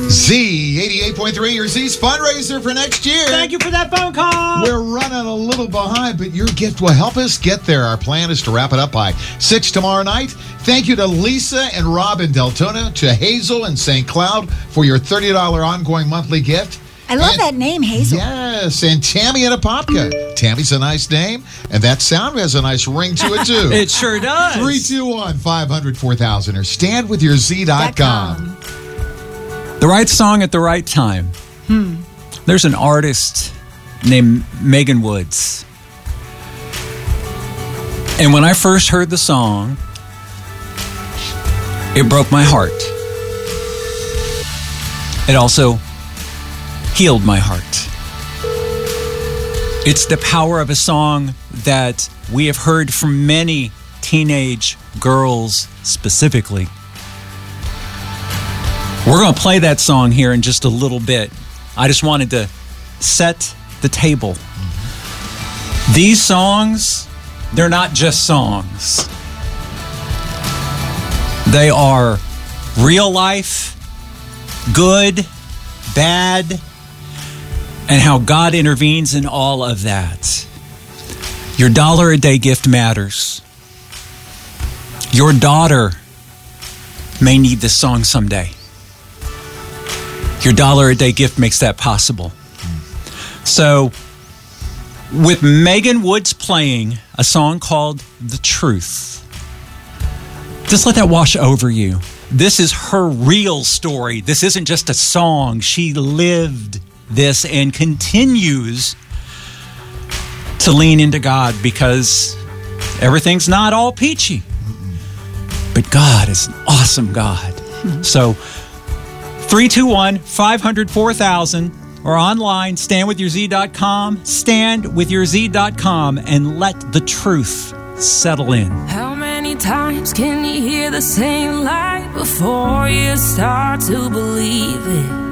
Z 88.3, your Z's fundraiser for next year. Thank you for that phone call. We're running a little behind, but your gift will help us get there. Our plan is to wrap it up by 6 tomorrow night. Thank you to Lisa and Rob in Deltona, to Hazel in St. Cloud for your $30 ongoing monthly gift. I love that name, Hazel. Yes, and Tammy in Apopka. Tammy's a nice name, and that sound has a nice ring to it, too. It sure does. 321-500-4000 or standwithyourz.com. The right song at the right time. There's an artist named Megan Woods. And when I first heard the song, it broke my heart. It also healed my heart. It's the power of a song that we have heard from many teenage girls specifically. We're going to play that song here in just a little bit. I just wanted to set the table. These songs, they're not just songs. They are real life, good, bad, and how God intervenes in all of that. Your $1 a day gift matters. Your daughter may need this song someday. Your $1 a day gift makes that possible. So, with Megan Woods playing a song called The Truth, just let that wash over you. This is her real story. This isn't just a song. She lived this and continues to lean into God because everything's not all peachy. But God is an awesome God. So 321-500-4000 or online, standwithyourz.com, standwithyourz.com, and let the truth settle in. How many times can you hear the same lie before you start to believe it?